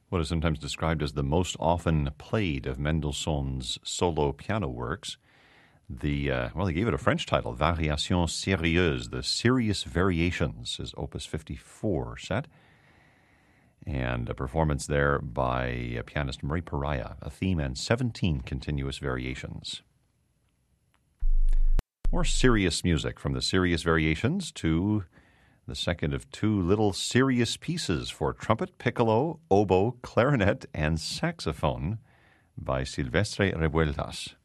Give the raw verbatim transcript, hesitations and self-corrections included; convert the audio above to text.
what is sometimes described as the most often played of Mendelssohn's solo piano works. The uh, well, he gave it a French title, Variations Sérieuses, the Serious Variations, is Opus fifty-four set, and a performance there by uh, pianist Marie Pariah, a theme and seventeen continuous variations. More serious music from the Serious Variations to the second of two little serious pieces for trumpet, piccolo, oboe, clarinet, and saxophone by Silvestre Revueltas.